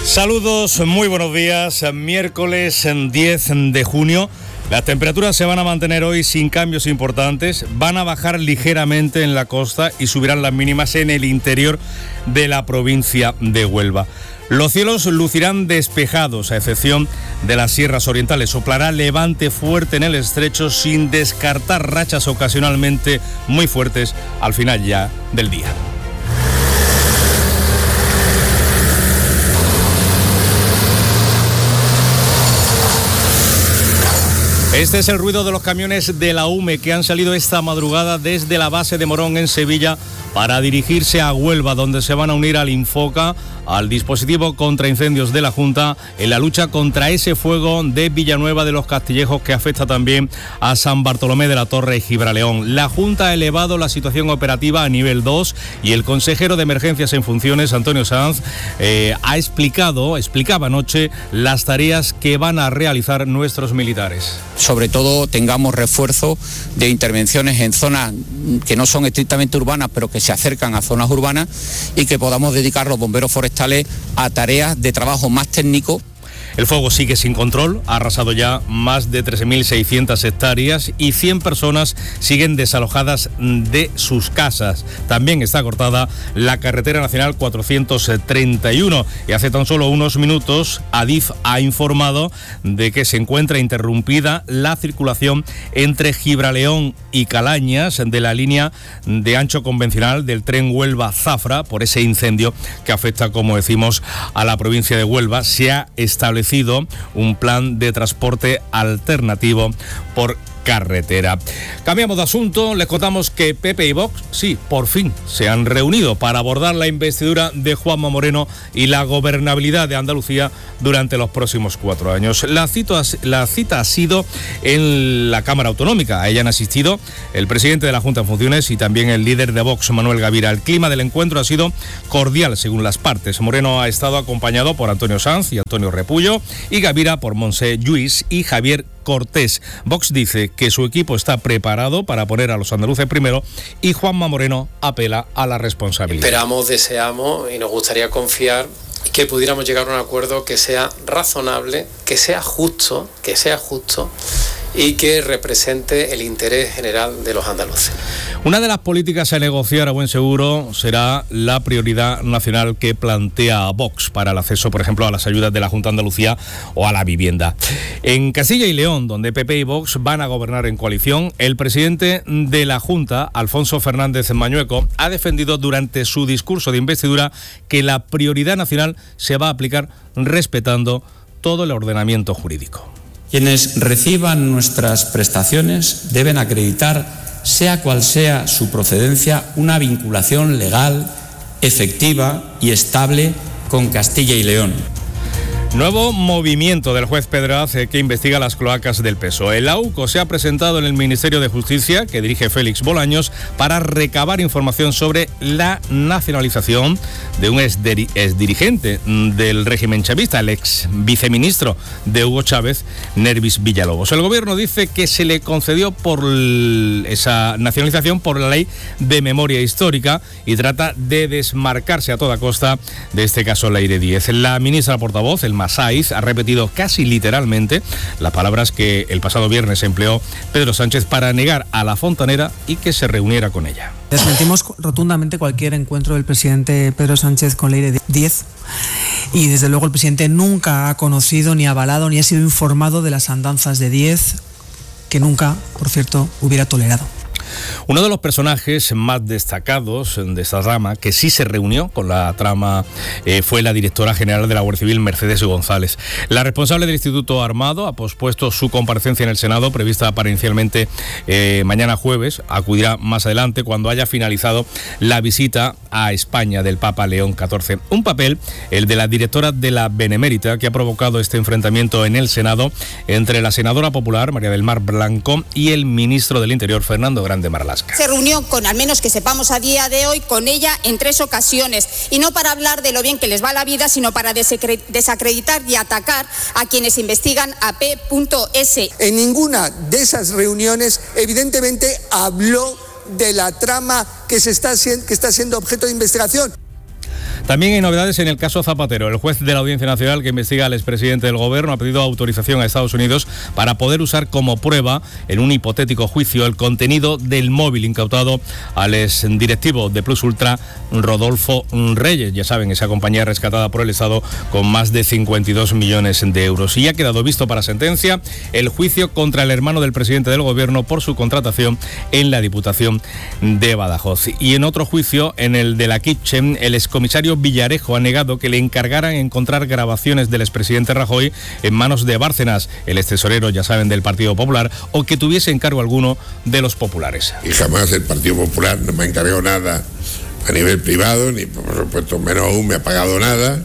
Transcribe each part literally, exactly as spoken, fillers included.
Saludos, muy buenos días. Miércoles diez de junio. Las temperaturas se van a mantener hoy sin cambios importantes, van a bajar ligeramente en la costa y subirán las mínimas en el interior de la provincia de Huelva. Los cielos lucirán despejados, a excepción de las sierras orientales. Soplará levante fuerte en el estrecho, sin descartar rachas ocasionalmente muy fuertes al final ya del día. Este es el ruido de los camiones de la U M E que han salido esta madrugada desde la base de Morón en Sevilla para dirigirse a Huelva, donde se van a unir al Infoca, al dispositivo contra incendios de la Junta, en la lucha contra ese fuego de Villanueva de los Castillejos que afecta también a San Bartolomé de la Torre y Gibraleón. La Junta ha elevado la situación operativa a nivel dos y el consejero de Emergencias en funciones, Antonio Sanz, eh, ha explicado, explicaba anoche las tareas que van a realizar nuestros militares. Sobre todo tengamos refuerzo de intervenciones en zonas que no son estrictamente urbanas, pero que se acercan a zonas urbanas, y que podamos dedicar los bomberos forestales a tareas de trabajo más técnico. El fuego sigue sin control, ha arrasado ya más de trece mil seiscientas hectáreas y cien personas siguen desalojadas de sus casas. También está cortada la carretera nacional cuatrocientos treinta y uno y hace tan solo unos minutos Adif ha informado de que se encuentra interrumpida la circulación entre Gibraleón y Calañas de la línea de ancho convencional del tren Huelva-Zafra por ese incendio que afecta, como decimos, a la provincia de Huelva. Se ha establecido un plan de transporte alternativo por carretera. Cambiamos de asunto, les contamos que P P y Vox, sí, por fin se han reunido para abordar la investidura de Juanma Moreno y la gobernabilidad de Andalucía durante los próximos cuatro años. La cita, la cita ha sido en la Cámara Autonómica. A ella han asistido el presidente de la Junta en funciones y también el líder de Vox, Manuel Gavira. El clima del encuentro ha sido cordial según las partes. Moreno ha estado acompañado por Antonio Sanz y Antonio Repullo y Gavira por Montse Lluís y Javier Cortés. Vox dice que su equipo está preparado para poner a los andaluces primero y Juanma Moreno apela a la responsabilidad. Esperamos, deseamos y nos gustaría confiar que pudiéramos llegar a un acuerdo que sea razonable, que sea justo, que sea justo y que represente el interés general de los andaluces. Una de las políticas a negociar a buen seguro será la prioridad nacional que plantea Vox para el acceso, por ejemplo, a las ayudas de la Junta de Andalucía o a la vivienda. En Castilla y León, donde P P y Vox van a gobernar en coalición, el presidente de la Junta, Alfonso Fernández Mañueco, ha defendido durante su discurso de investidura que la prioridad nacional se va a aplicar respetando todo el ordenamiento jurídico. Quienes reciban nuestras prestaciones deben acreditar, sea cual sea su procedencia, una vinculación legal, efectiva y estable con Castilla y León. Nuevo movimiento del juez Pedraz que investiga las cloacas del P S O E. El AUCO se ha presentado en el Ministerio de Justicia, que dirige Félix Bolaños, para recabar información sobre la nacionalización de un exdirigente del régimen chavista, el ex viceministro de Hugo Chávez, Nervis Villalobos. El gobierno dice que se le concedió por esa nacionalización por la ley de memoria histórica y trata de desmarcarse a toda costa de este caso Leire Díez. La ministra portavoz, el Saiz, ha repetido casi literalmente las palabras que el pasado viernes empleó Pedro Sánchez para negar a la fontanera y que se reuniera con ella. Desmentimos rotundamente cualquier encuentro del presidente Pedro Sánchez con Leire Díez y desde luego el presidente nunca ha conocido, ni avalado, ni ha sido informado de las andanzas de Díez, que nunca, por cierto, hubiera tolerado. Uno de los personajes más destacados de esta rama, que sí se reunió con la trama, eh, fue la directora general de la Guardia Civil, Mercedes González. La responsable del Instituto Armado ha pospuesto su comparecencia en el Senado, prevista para inicialmente eh, mañana jueves. Acudirá más adelante cuando haya finalizado la visita a España del Papa León catorce. Un papel, el de la directora de la Benemérita, que ha provocado este enfrentamiento en el Senado entre la senadora popular, María del Mar Blanco, y el ministro del Interior, Fernando Grande Marlaska. Se reunió con, al menos que sepamos a día de hoy, con ella en tres ocasiones, y no para hablar de lo bien que les va la vida, sino para desacreditar y atacar a quienes investigan a P S. En ninguna de esas reuniones, evidentemente, habló de la trama que, se está, que está siendo objeto de investigación. También hay novedades en el caso Zapatero. El juez de la Audiencia Nacional que investiga al expresidente del Gobierno ha pedido autorización a Estados Unidos para poder usar como prueba en un hipotético juicio el contenido del móvil incautado al exdirectivo de Plus Ultra, Rodolfo Reyes. Ya saben, esa compañía rescatada por el Estado con más de cincuenta y dos millones de euros. Y ha quedado visto para sentencia el juicio contra el hermano del presidente del Gobierno por su contratación en la Diputación de Badajoz. Y en otro juicio, en el de la Kitchen, el excomisario Villarejo ha negado que le encargaran encontrar grabaciones del expresidente Rajoy en manos de Bárcenas, el extesorero, ya saben, del Partido Popular, o que tuviese encargo alguno de los populares. Y jamás el Partido Popular no me ha encargado nada a nivel privado, ni por supuesto menos aún me ha pagado nada,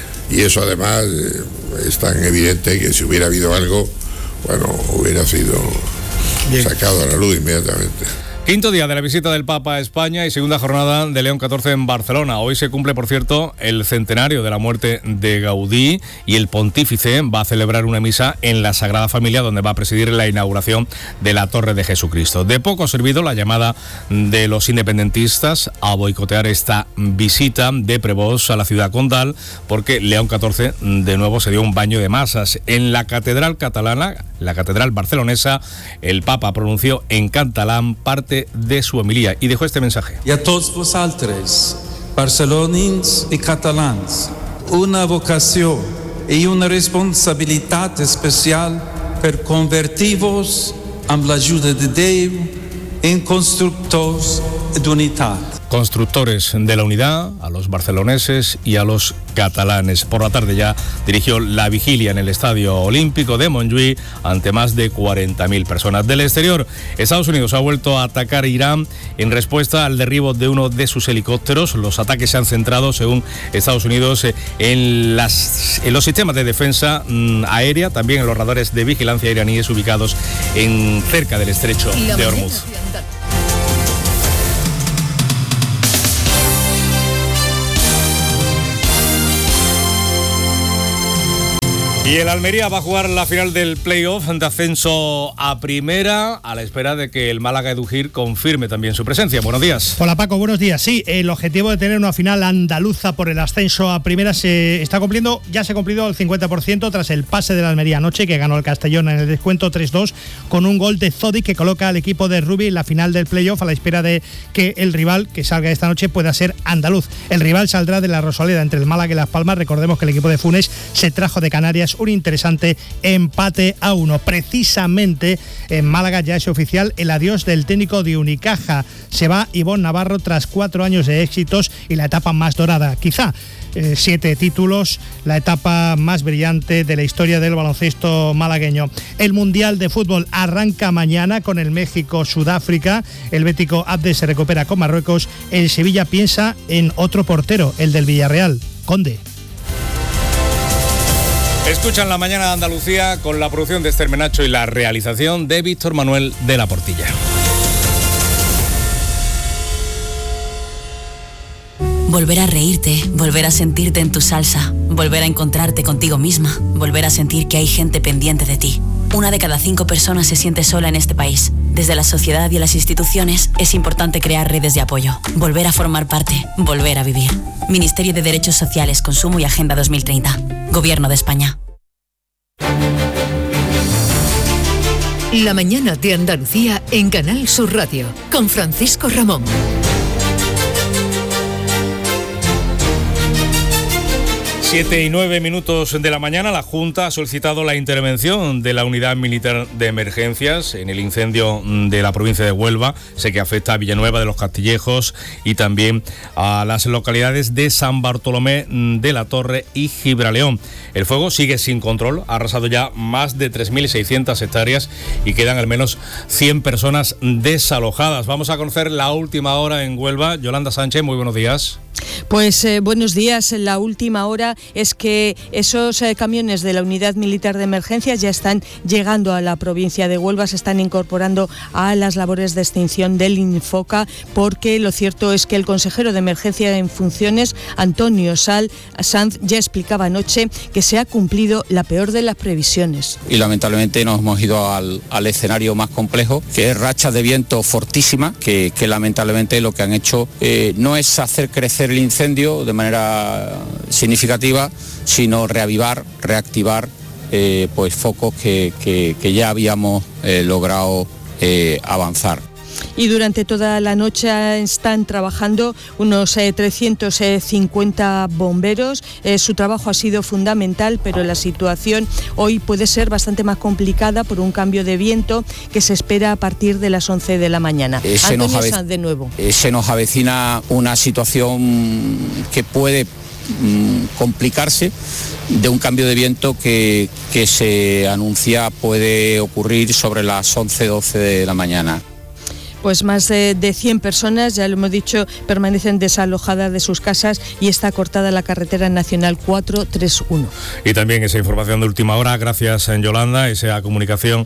y eso además eh, es tan evidente que si hubiera habido algo, bueno, hubiera sido Bien. sacado a la luz inmediatamente. Quinto día de la visita del Papa a España y segunda jornada de León catorce en Barcelona. Hoy se cumple, por cierto, el centenario de la muerte de Gaudí y el pontífice va a celebrar una misa en la Sagrada Familia, donde va a presidir la inauguración de la Torre de Jesucristo. De poco ha servido la llamada de los independentistas a boicotear esta visita de Prevost a la ciudad condal, porque León catorce de nuevo se dio un baño de masas. En la catedral catalana, la catedral barcelonesa, el Papa pronunció en catalán parte de su homilía y dejó este mensaje. Y a todos vosotros, barcelonins y catalans, una vocación y una responsabilidad especial per convertir-vos amb l'ajuda de Déu en constructors d'unitat. Constructores de la unidad, a los barceloneses y a los catalanes. Por la tarde ya dirigió la vigilia en el Estadio Olímpico de Montjuïc ante más de cuarenta mil personas. Del exterior, Estados Unidos ha vuelto a atacar Irán en respuesta al derribo de uno de sus helicópteros. Los ataques se han centrado, según Estados Unidos, en, las, en los sistemas de defensa mmm, aérea, también en los radares de vigilancia iraníes ubicados en, cerca del estrecho de Hormuz. Y el Almería va a jugar la final del play-off de ascenso a primera, a la espera de que el Málaga Edugir confirme también su presencia. Buenos días. Hola Paco, buenos días. Sí, el objetivo de tener una final andaluza por el ascenso a primera se está cumpliendo, ya se ha cumplido al cincuenta por ciento tras el pase de la Almería anoche, que ganó el Castellón en el descuento tres dos con un gol de Zodi que coloca al equipo de Rubi en la final del play-off a la espera de que el rival que salga esta noche pueda ser andaluz. El rival saldrá de la Rosaleda entre el Málaga y Las Palmas. Recordemos que el equipo de Funes se trajo de Canarias un interesante empate a uno. Precisamente en Málaga ya es oficial el adiós del técnico de Unicaja. Se va Ivonne Navarro tras cuatro años de éxitos y la etapa más dorada. Quizá eh, siete títulos, la etapa más brillante de la historia del baloncesto malagueño. El Mundial de Fútbol arranca mañana con el México-Sudáfrica. El bético Abde se recupera con Marruecos. El Sevilla piensa en otro portero, el del Villarreal, Conde. Escuchan La Mañana de Andalucía con la producción de Esther Menacho y la realización de Víctor Manuel de la Portilla. Volver a reírte, volver a sentirte en tu salsa, volver a encontrarte contigo misma, volver a sentir que hay gente pendiente de ti. Una de cada cinco personas se siente sola en este país. Desde la sociedad y las instituciones es importante crear redes de apoyo, volver a formar parte, volver a vivir. Ministerio de Derechos Sociales, Consumo y Agenda dos mil treinta. Gobierno de España. La Mañana de Andalucía en Canal Sur Radio, con Francisco Ramón. Siete y nueve minutos de la mañana, la Junta ha solicitado la intervención de la Unidad Militar de Emergencias en el incendio de la provincia de Huelva. Sé que afecta a Villanueva de los Castillejos y también a las localidades de San Bartolomé de la Torre y Gibraleón. El fuego sigue sin control, ha arrasado ya más de tres mil seiscientas hectáreas y quedan al menos cien personas desalojadas. Vamos a conocer la última hora en Huelva. Yolanda Sánchez, muy buenos días. Pues eh, buenos días. La última hora es que esos eh, camiones de la Unidad Militar de Emergencias ya están llegando a la provincia de Huelva, se están incorporando a las labores de extinción del Infoca, porque lo cierto es que el consejero de Emergencia en funciones, Antonio Sal, Sanz, ya explicaba anoche que se ha cumplido la peor de las previsiones. Y lamentablemente nos hemos ido al, al escenario más complejo, que es rachas de viento fortísimas, que, que lamentablemente lo que han hecho eh, no es hacer crecer desaparecer el incendio de manera significativa, sino reavivar, reactivar eh, pues focos que, que, que ya habíamos eh, logrado eh, avanzar. Y durante toda la noche están trabajando unos eh, trescientos cincuenta bomberos. Eh, su trabajo ha sido fundamental, pero la situación hoy puede ser bastante más complicada por un cambio de viento que se espera a partir de las once de la mañana. Eh, se, nos Sanz, de nuevo. Eh, se nos avecina una situación que puede mm, complicarse, de un cambio de viento que, que se anuncia puede ocurrir sobre las once doce de la mañana. Pues más de, de cien personas, ya lo hemos dicho, permanecen desalojadas de sus casas y está cortada la carretera nacional cuatro tres uno. Y también esa información de última hora, gracias a Yolanda, esa comunicación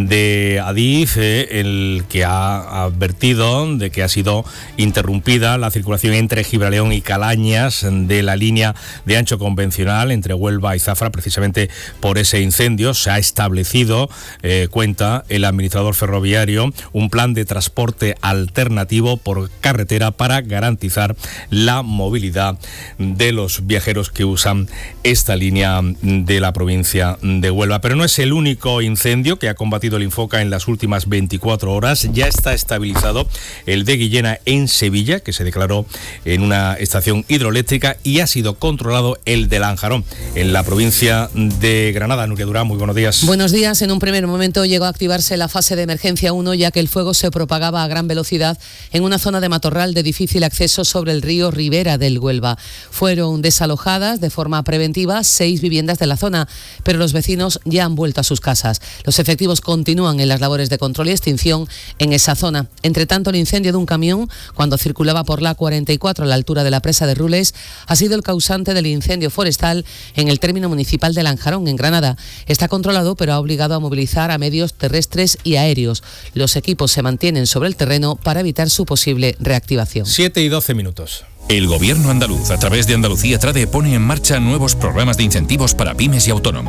de Adif, eh, el que ha advertido de que ha sido interrumpida la circulación entre Gibraleón y Calañas de la línea de ancho convencional entre Huelva y Zafra, precisamente por ese incendio. Se ha establecido, eh, cuenta el administrador ferroviario, un plan de transporte alternativo por carretera para garantizar la movilidad de los viajeros que usan esta línea de la provincia de Huelva. Pero no es el único incendio que ha combatido el Infoca en las últimas veinticuatro horas. Ya está estabilizado el de Guillena en Sevilla, que se declaró en una estación hidroeléctrica, y ha sido controlado el de Lanjarón en la provincia de Granada. Nuria Durán, muy buenos días. Buenos días. En un primer momento llegó a activarse la fase de emergencia uno, ya que el fuego se propagaba a gran velocidad en una zona de matorral de difícil acceso sobre el río Ribera del Huelva. Fueron desalojadas de forma preventiva seis viviendas de la zona, pero los vecinos ya han vuelto a sus casas. Los efectivos continúan en las labores de control y extinción en esa zona. Entre tanto, el incendio de un camión, cuando circulaba por la cuarenta y cuatro a la altura de la presa de Rules, ha sido el causante del incendio forestal en el término municipal de Lanjarón, en Granada. Está controlado, pero ha obligado a movilizar a medios terrestres y aéreos. Los equipos se mantienen sobre el terreno para evitar su posible reactivación. siete y doce minutos. El Gobierno andaluz, a través de Andalucía Trade, pone en marcha nuevos programas de incentivos para pymes y autónomos.